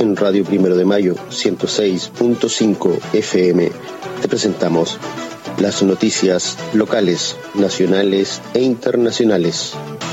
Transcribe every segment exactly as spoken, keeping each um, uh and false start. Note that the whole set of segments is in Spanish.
en Radio Primero de Mayo ciento seis punto cinco F M te presentamos las noticias locales, nacionales e internacionales.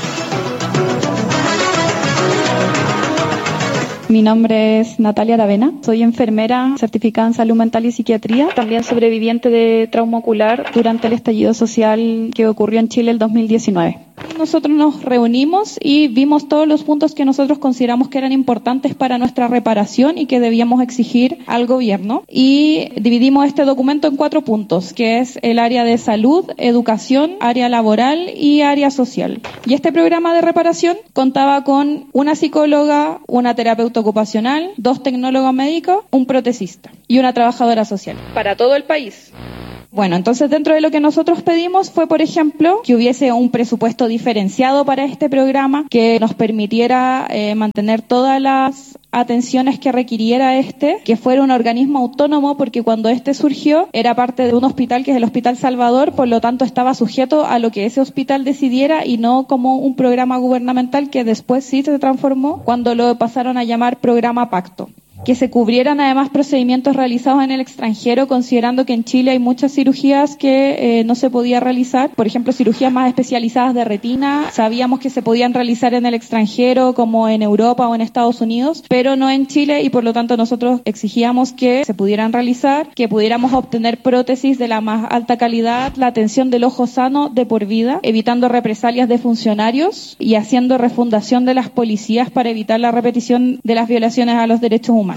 Mi nombre es Natalia Aravena, soy enfermera certificada en salud mental y psiquiatría, también sobreviviente de trauma ocular durante el estallido social que ocurrió en Chile el dos mil diecinueve. Nosotros nos reunimos y vimos todos los puntos que nosotros consideramos que eran importantes para nuestra reparación y que debíamos exigir al gobierno, y dividimos este documento en cuatro puntos, que es el área de salud, educación, área laboral y área social. Y este programa de reparación contaba con una psicóloga, una terapeuta ocupacional, dos tecnólogos médicos, un protecista y una trabajadora social para todo el país. Bueno, entonces dentro de lo que nosotros pedimos fue, por ejemplo, que hubiese un presupuesto diferenciado para este programa que nos permitiera eh, mantener todas las atenciones que requiriera este, que fuera un organismo autónomo, porque cuando este surgió era parte de un hospital que es el Hospital Salvador, por lo tanto estaba sujeto a lo que ese hospital decidiera y no como un programa gubernamental que después sí se transformó cuando lo pasaron a llamar Programa Pacto. Que se cubrieran además procedimientos realizados en el extranjero, considerando que en Chile hay muchas cirugías que eh, no se podía realizar. Por ejemplo, cirugías más especializadas de retina, sabíamos que se podían realizar en el extranjero, como en Europa o en Estados Unidos, pero no en Chile, y por lo tanto nosotros exigíamos que se pudieran realizar, que pudiéramos obtener prótesis de la más alta calidad, la atención del ojo sano de por vida, evitando represalias de funcionarios y haciendo refundación de las policías para evitar la repetición de las violaciones a los derechos humanos.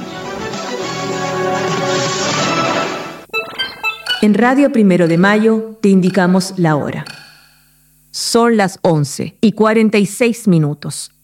En Radio Primero de Mayo te indicamos la hora. Son las once y cuarenta y seis minutos.